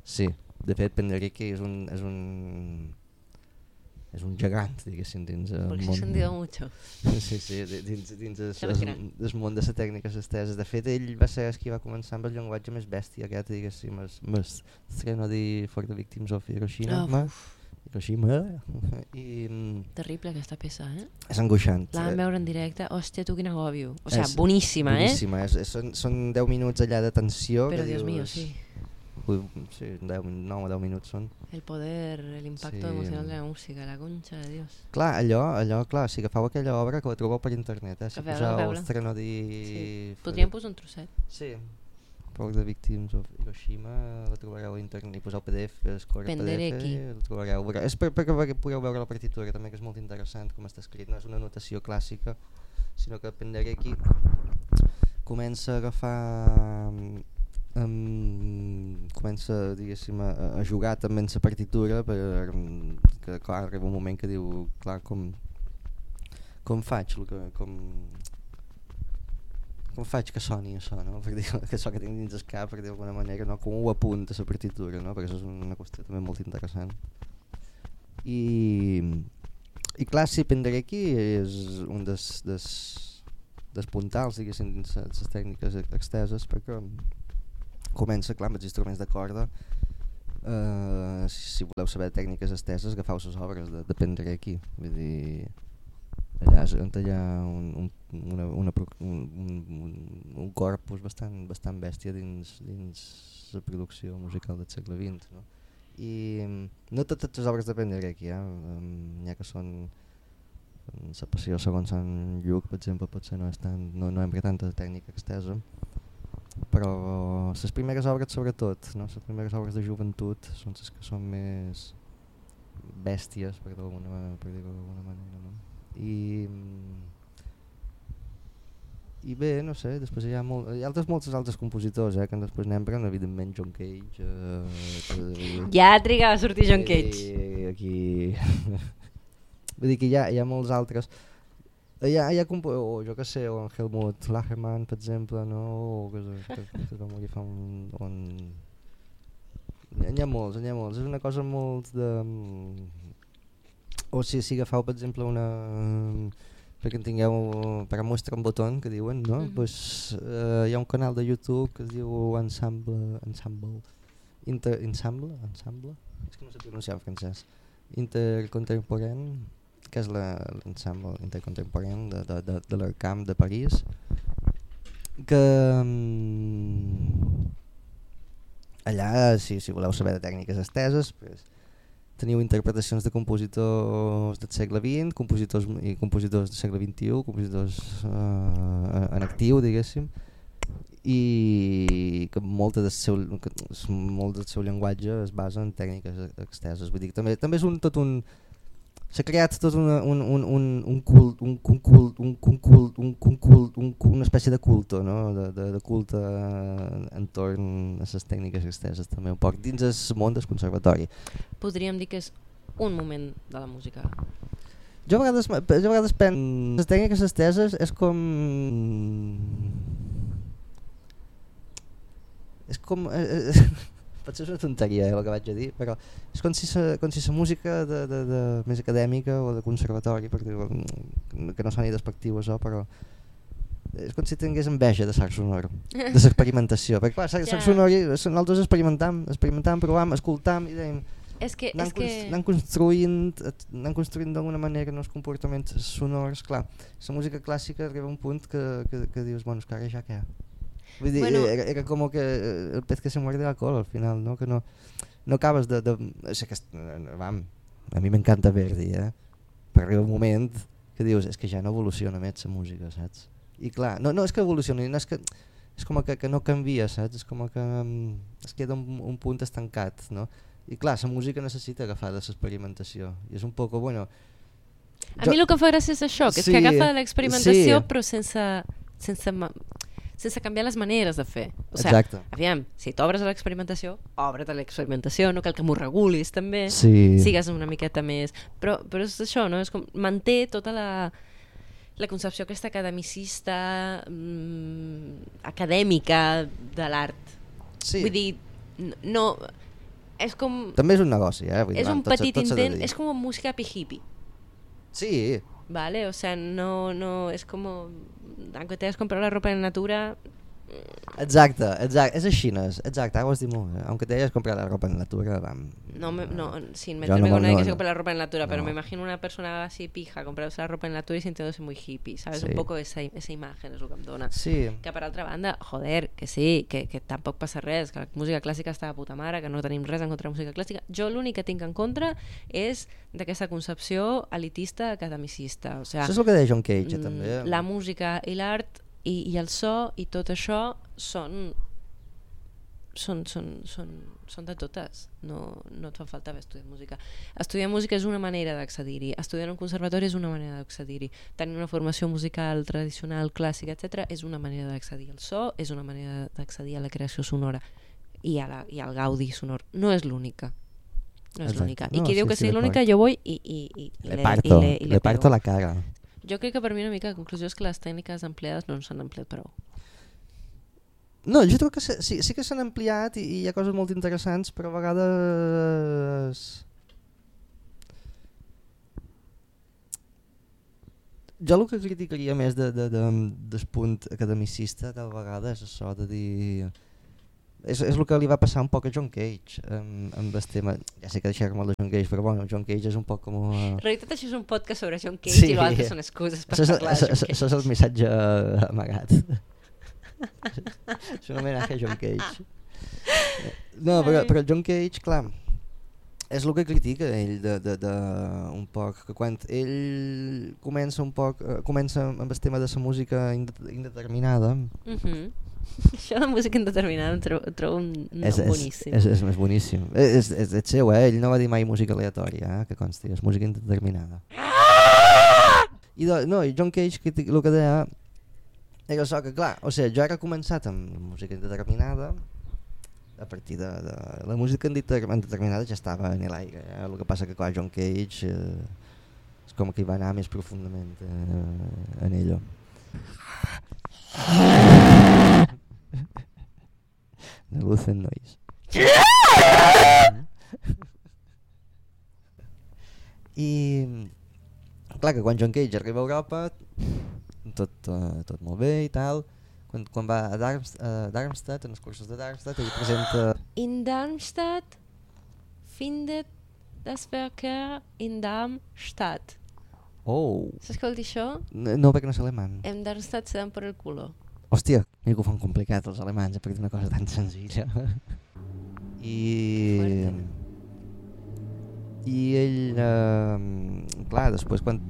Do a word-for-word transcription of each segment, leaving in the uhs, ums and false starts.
Sí, de fet Penderecki és un... És un... és un gegant, diguéssim, dins el Porque món... se sentido mucho. Sí, sí, dins, dins el, el, el món de les tècniques esteses. De fet, ell va ser el qui va començar amb el llenguatge més bèstia aquest, diguéssim, el més Threnody for the Victims of Hiroshima. Oh, Hiroshima. I, terrible aquesta peça, eh? és angoixant. La vam veure en directe, hòstia, tu quin agòbio. O sigui, és boníssima, eh? Boníssima, és, és, són, són deu minuts allà de tensió. Però, que Dios dius, mío, sí. Ui, sí, nou o deu minuts són. El poder, el impacto Sí. emocional de la música, la concha de Dios. Clar, allò, allò, clar, si agafeu aquella obra que la trobeu per internet, eh? Si veure, poseu Threnody... Sí. Podríem posar un trosset. Sí, For the Victims of Hiroshima, la trobareu a internet, i poseu P D F, escorre P D F, Penderecki. la trobareu. És per, perquè per, pugueu veure la partitura també, que és molt interessant com està escrit, no és una notació clàssica, sinó que Penderecki comença a agafar... Um, comença, diguéssim, a, a jugar també en la partitura, per, que clar, arriba un moment que diu, clar, com, com faig, el que, com, com faig que soni això, no? Per dir, que això que tinc dins el cap, per dir d'alguna manera, no? Com ho apunta la partitura, no? Perquè això és una qüestió també molt interessant. I, i clar, sí, Penderecki és un dels, dels, dels puntals, diguéssim, dins les tècniques exteses, perquè comença, clar, amb els instruments de corda. Uh, si, si voleu saber tècniques esteses, agafeu les obres de, de Penderecki. Vull dir, allà, allà un, un, una, una, un, un, un corpus bastant, bastant bèstia dins, dins la producció musical del segle vint. No? I no totes les obres de Penderecki, eh? Um, ja que són la passió segons Sant Lluc, per exemple, potser no, és tan, no, no empra tanta tècnica extesa, però les primeres obres sobretot, no? Les primeres obres de joventut són les que són més bèsties, per dir-ho d'alguna manera, no? I, i bé, no sé, després hi ha, molt, hi ha altres, molts altres compositors, eh, que després n'empren, evidentment John Cage. Eh, que, ja trigava a sortir John Cage. I, aquí... Vull dir que hi ha, hi ha molts altres. Hi ha, hi ha compo o jo que sé, o en Helmut Lagerman, per exemple, no? O que, que, que es va morir fa un... On... N'hi ha molts, n'hi ha molts. És una cosa molt de... O si, si agafeu, per exemple, una... perquè en tingueu... per a mostrar un botó, que diuen, no? Mm-hmm. Pues, uh, hi ha un canal de YouTube que es diu Ensemble... Ensemble... Inter... Ensemble? Ensemble? És que no sé pronunciar en francès. Intercontemporain, que és l'ensemble intercontemporani de, de, de, de l'Arcam de París, que um, allà, si, si voleu saber de tècniques esteses, pues, teniu interpretacions de compositors del segle vint, compositors i compositors del segle vint-i-u, compositors uh, en actiu, diguéssim, i que molt del seu, que molt del seu llenguatge es basa en tècniques exteses. Vull dir, també, també és un tot un... S'ha creat tot una, un, un, un, un cult, un, un cult, un, un cult, un, un cult, un, una espècie de culte, no? de, de, de culte entorn a les tècniques exteses també un poc dins el món del conservatori. Podríem dir que és un moment de la música. Jo a vegades, jo a vegades penso les tècniques exteses és com... és com... potser és una tonteria, eh, el que vaig a dir, però és com si la com si música de, de, de, més acadèmica o de conservatori, per dir, que no soni despectiu això, però és com si tingués enveja de l'art sonor, de l'experimentació, perquè clar, l'art ja. sonor, nosaltres experimentam, experimentam, provam, escoltam i dèiem, és que, anem, és que... anem construint, anem construint d'alguna manera els comportaments sonors, clar, la música clàssica arriba a un punt que, que, que dius, bueno, és que ara ja què? Vull dir, bueno, era, era com que el pez que se muerde la cola al final, no? Que no, no acabes de... de o sigui, que, vam, a mi m'encanta Verdi, eh? Però arriba un moment que dius, és que ja no evoluciona més la música, saps? I clar, no, no és que evolucioni, no és, que, és com que, que no canvia, saps? És com que um, es queda un, un punt estancat, no? I clar, la música necessita agafar de l'experimentació, i és un poc, bueno... A jo, mi el que fa gràcia és això, que sí, és que agafa l'experimentació sí. però sense... sense sense canviar les maneres de fer. O sigui, exacte. Aviam, si t'obres a l'experimentació, obre't a l'experimentació, no cal que m'ho regulis també, sí. sigues una miqueta més... Però, però és això, no? És com, manté tota la, la concepció aquesta academicista, mmm, acadèmica de l'art. Sí. Vull dir, no... És com... També és un negoci, eh? Vull dir, és un tot, petit tot intent, és com música hippie. Sí. Vale, o sea, no, no, es como, aunque te hayas comprado la ropa en natura... Exacte, exacte, és així, exacte, ho has dit molt bé. Aunque te hayas comprado la ropa en natura, vam... No, me, no, sin Yo meterme no, con nadie no, que se no. compre la ropa en natura, No. pero me imagino una persona así pija comprándose la ropa en natura y sintiéndose muy hippie, ¿sabes? Sí. Un poco esa, esa imagen és el que em dona. Sí. Que per altra banda, joder, que sí, que, que tampoc passa res, que la música clàssica està de puta mare, que no tenim res en contra de la música clàssica. Jo l'únic que tinc en contra és d'aquesta concepció elitista academicista. O sea, Això és el que deia John Cage, mm, també. La música i l'art i, i el so i tot això són són, són, són, són de totes, no, no et fa falta haver estudiat música. Estudiar música és una manera d'accedir-hi, estudiar en un conservatori és una manera d'accedir-hi, tenir una formació musical tradicional, clàssica, etcètera és una manera d'accedir al so, és una manera d'accedir a la creació sonora i, a la, i al gaudi sonor, no és l'única. No és l'única. I No, qui sí, diu que sí, sigui l'única, d'acord. jo vull i, i, i, i Le le, parto, i le, i le, le parto pego. la cara. Jo crec que per mi una mica la conclusió és que les tècniques empleades no s'han empleat prou. No, jo trobo que sí, sí, sí que s'han ampliat i, i hi ha coses molt interessants, però a vegades... Jo el que criticaria més de, de, de, del punt academicista tal vegada és això de dir... És, és el que li va passar un poc a John Cage amb, amb el tema... Ja sé que deixaré molt de John Cage, però bueno, John Cage és un poc com... A... En realitat això és un podcast sobre John Cage Sí. i l'altre són excuses per Això és, parlar de això, John això, Cage. això és el missatge amagat. És un homenatge a John Cage. No, però, però John Cage, clar, és el que critica ell de, de, de un poc, que quan ell comença un poc, eh, comença amb el tema de la música indeterminada. Uh-huh. Això de música indeterminada em trobo, trobo un, un és, boníssim. És, és, és boníssim. És, és, és seu, eh? Ell no va dir mai música aleatòria, eh? Que consti, és música indeterminada. I do, no, i John Cage critica, el que deia era això que, clar, o sigui, jo ara he començat amb música indeterminada, a partir de, de la música indeterminada ja estava en l'aire, eh? El que passa que, clar, John Cage eh, és com que hi va anar més profundament eh, en ello. De luz en noise. I clar que quan John Cage arriba a Europa tot, uh, tot molt bé i tal, quan, quan va a Darmst- uh, Darmstadt, en els cursos de Darmstadt, ell presenta... In Darmstadt findet das Verkehr in Darmstadt. Oh! Saps què vol dir això? No, no perquè no és alemany. En Darmstadt se dan por el culo. Hòstia, mira que ho fan complicat els alemanys, a partir d'una cosa tan senzilla. I... Fuerte. I ell, eh, clar, després quan...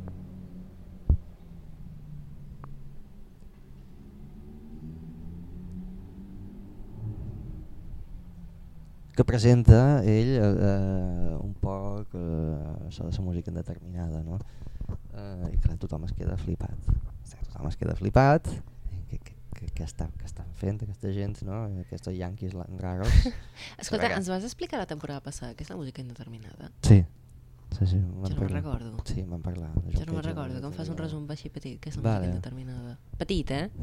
que presenta ell eh, un poc eh, això de la música indeterminada, no? Eh, I clar, tothom es queda flipat. Tothom es queda flipat. Què, què, què, què, està, què estan fent aquesta gent, no? Aquests yanquis raros. Escolta, ens vas explicar la temporada passada què és la música indeterminada? Sí. Sí, sí, Jo no me'n recordo. Sí, vam parlar. Jo no me'n recordo, que em fas un resum així petit, què és la Vale. música indeterminada? Petit, eh?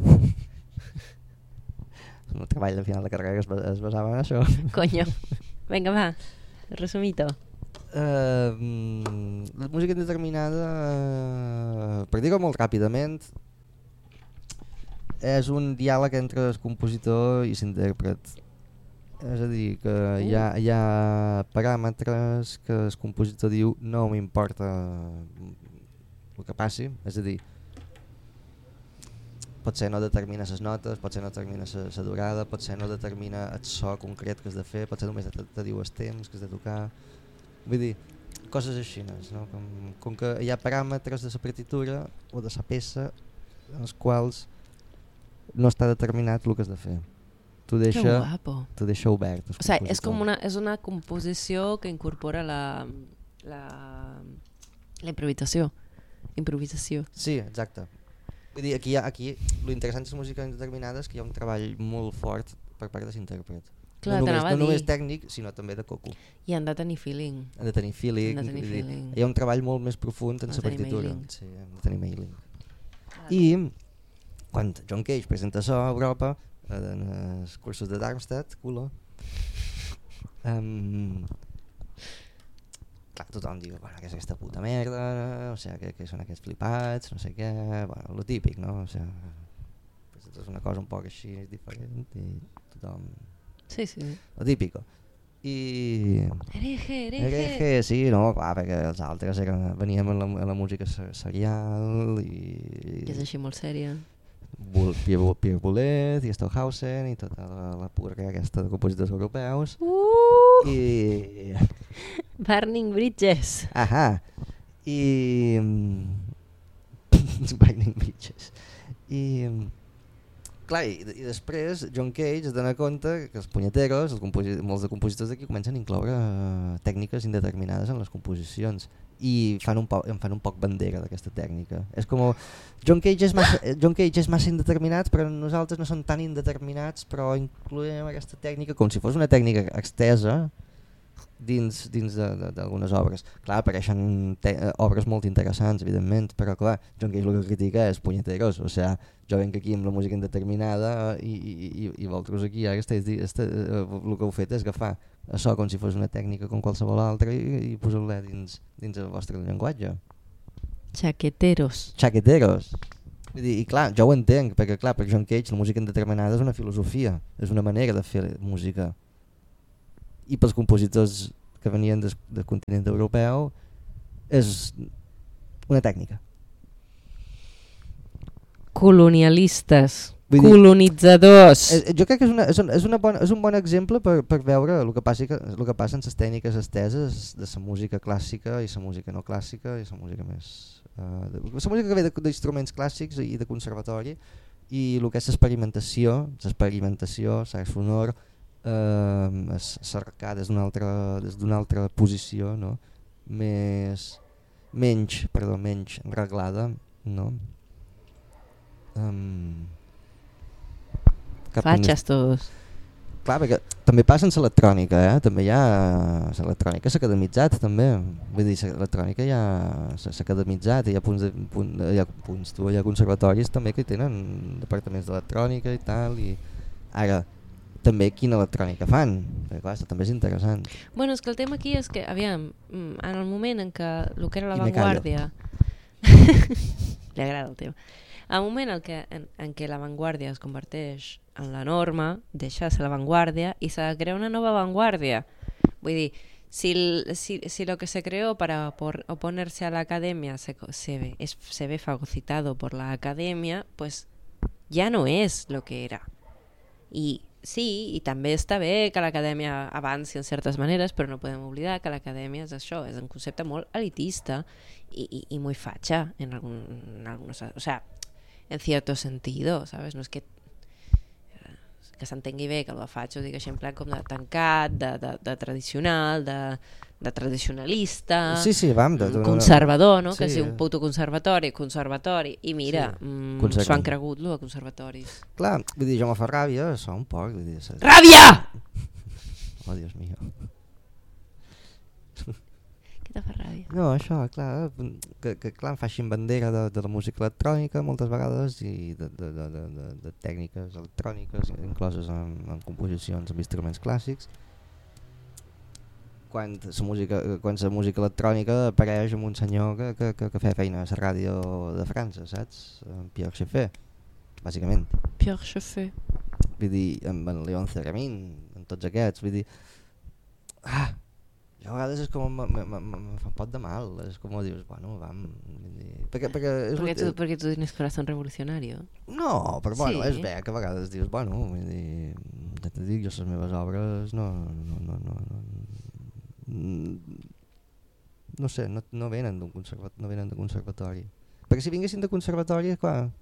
El treball de final de carrera es, es basava en això. Coño. Vinga, va. Resumito. Uh, mm, la música indeterminada, uh, per dir-ho molt ràpidament, és un diàleg entre el compositor i l'intèrpret. És a dir, que hi ha, hi ha paràmetres que el compositor diu no m'importa el que passi, és a dir, potser no determina les notes, potser no determina la durada, potser no determina el so concret que has de fer, potser només te, te diu els temps que has de tocar, vull dir, coses així, no? Com, com que hi ha paràmetres de la partitura o de la peça en els quals no està determinat el que has de fer. T'ho deixa, t'ho deixa obert. O sigui, és, com una, és una composició que incorpora la, la, la improvisació. Improvisació. Sí, exacte. Vull dir, aquí, aquí l'interessant de la música indeterminada és que hi ha un treball molt fort per part de l'intèrpret. Clar, no només, t'anava a no només dir. tècnic, sinó també de coco. I han de tenir feeling. Han de tenir feeling. Han de tenir vull dir, feeling. hi ha un treball molt més profund en Han la de tenir partitura. mailing. Sí, han de tenir mailing. I quan John Cage presenta això a Europa, en els cursos de Darmstadt, culo, Um, clar, tothom diu, bueno, què és aquesta puta merda, o sigui, que, que són aquests flipats, no sé què, bueno, lo típic, no? O sigui, pues, és una cosa un poc així diferent i tothom... Sí, sí. Lo típico. I... Hereje, hereje. Hereje, sí, no, clar, perquè els altres eren, veníem a la, a la música serial i... Que és així molt sèria. Pierre, Pierre Boulez i Stockhausen i tota la, la purga aquesta de compositors europeus. Uh! I... Burning Bridges. Ahà. I... Burning Bridges. I... Clar, i, i després John Cage es dona compte que els punyeteros, els molts de compositors d'aquí comencen a incloure uh, tècniques indeterminades en les composicions i fan un, po en fan un poc bandera d'aquesta tècnica. És com... John Cage és, massa, John Cage és massa indeterminat, però nosaltres no som tan indeterminats, però incloem aquesta tècnica com si fos una tècnica extesa dins, dins d'algunes obres. Clar, apareixen obres molt interessants, evidentment, però clar, John Cage el que critica és punyeteros, o sigui, jo venc aquí amb la música indeterminada i, i, i, i vosaltres aquí ara esteu, esteu, el que heu fet és agafar això com si fos una tècnica com qualsevol altra i, i poseu-la dins, dins el vostre llenguatge. Chaqueteros. Chaqueteros. Vull dir, i clar, jo ho entenc, perquè clar, per John Cage la música indeterminada és una filosofia, és una manera de fer música. I pels compositors que venien del, del continent europeu és una tècnica. Colonialistes, vull dir, colonitzadors. Eh, jo crec que és, una, és, un, és, una bona, és un bon exemple per, per veure el que, passi, el que passa en les tècniques esteses de la música clàssica i la música no clàssica i la música més... Uh, la música que ve d'instruments clàssics i de conservatori i el que és l'experimentació, l'experimentació, l'art sonor, eh, cercar des d'una altra, des d'una altra posició, no? Més, menys, perdó, menys reglada, no? Um, Fatxes tots. Clar, perquè també passa en l'electrònica, eh? També hi ha... L'electrònica s'ha academitzat, també. Vull dir, l'electrònica ja s'ha academitzat, hi ha punts, de, punt, hi ha punts, tu, hi ha conservatoris també que tenen departaments d'electrònica i tal, i ara també quina electrònica fan, perquè clar, també és interessant. Bueno, és que el tema aquí és que, aviam, en el moment en què el que era l'avantguàrdia... Li agrada el tema. El moment en què, en, en què l'avantguàrdia es converteix en la norma, deixa de ser l'avantguàrdia i s'ha de crear una nova avantguàrdia. Vull dir, si, el, si, si lo que se creó para por, oponerse a la academia se, se, ve, es, se ve fagocitado por la academia, pues ya no es lo que era. I sí, i també està bé que l'acadèmia avanci en certes maneres, però no podem oblidar que l'acadèmia és això, és un concepte molt elitista i, i, i muy facha en, algun, en algunos, o sea, en cierto sentido, ¿sabes? No és que que s'entengui bé que el faig ho dic així en plan com de tancat, de, de, de tradicional, de, de tradicionalista, sí, sí, vam, de, de, conservador, no? Sí, Que és un puto conservatori, conservatori, i mira, sí. mm, s'ho han cregut, lo de conservatoris. Clar, vull dir, jo me fa ràbia, això un poc. Vull dir, ràbia! Oh, Dios mío. Què te fa ràbia? No, això, clar, que, que clar, em facin bandera de, de la música electrònica moltes vegades i de, de, de, de, de, de tècniques electròniques incloses en, en composicions amb instruments clàssics, quan la música, quan la música electrònica apareix amb un senyor que, que, que, que feia feina a la ràdio de França, saps? Pierre Schaeffer, bàsicament. Pierre Schaeffer. Vull dir, amb en Leon Theremin, amb tots aquests, vull dir... Ah! A vegades és com me, me, me, me fa un pot de mal, és com dius, bueno, vam... Perquè, perquè, és perquè, tu, perquè tu tienes corazón revolucionario. No, però bueno, sí. És bé que a vegades dius, bueno, vull dir, ja t'ho dic, jo les meves obres no... No, no, no, no, no sé, no, no venen d'un conservatori, no venen de conservatori. Perquè si vinguessin de conservatori, clar...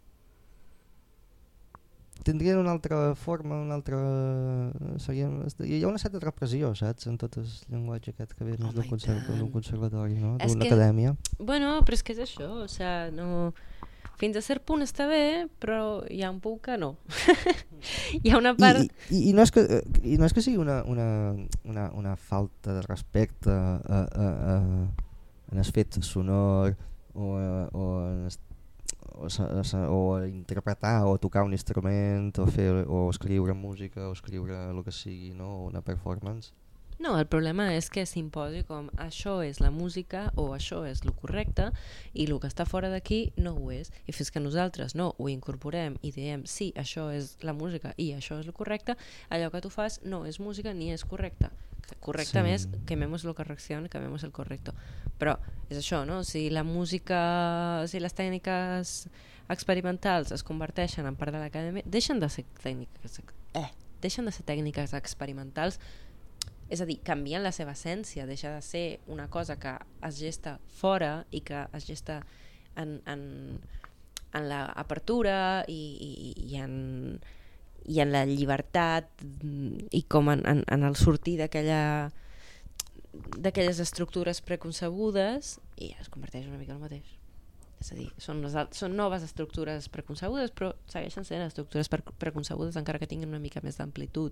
tindrien una altra forma, una altra... Seria... Hi ha una certa repressió, saps? En tot el llenguatge aquest que ve oh d'un conservatori, conservatori, no? D'una acadèmia. Bueno, però és que és això, o sea, no... Fins a cert punt està bé, però hi ha un punt que no. Hi ha una part... I, i, i, no és que, I no és que sigui una, una, una, una falta de respecte a, a, a, en el fet sonor o, a, o en el O, o interpretar o tocar un instrument o, fer, o escriure música o escriure el que sigui, no? Una performance, No, el problema és que s'imposi com això és la música o això és lo correcte i el que està fora d'aquí no ho és. I fins que nosaltres no ho incorporem i diem sí, això és la música i això és lo correcte, allò que tu fas no és música ni és correcte. Correcte més, sí. Quememos la correcció, quememos el correcto. Però és això, no? Si la música, si les tècniques experimentals es converteixen en part de l'acadèmia, deixen de ser tècniques, eh, deixen de ser tècniques experimentals. És a dir, canvien la seva essència, deixa de ser una cosa que es gesta fora i que es gesta en, en, en l'apertura i, i, i, en, i en la llibertat i com en, en, en el sortir d'aquella d'aquelles estructures preconcebudes i es converteix una mica en el mateix. És a dir, són, les, són noves estructures preconcebudes però segueixen sent estructures pre preconcebudes encara que tinguin una mica més d'amplitud.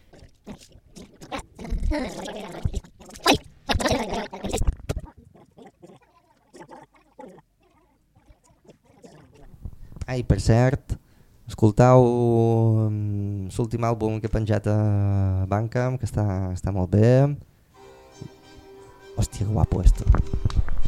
Ai, per cert, escoltau l'últim àlbum que he penjat a Bandcamp, que està, està molt bé. Hòstia, que guapo esto.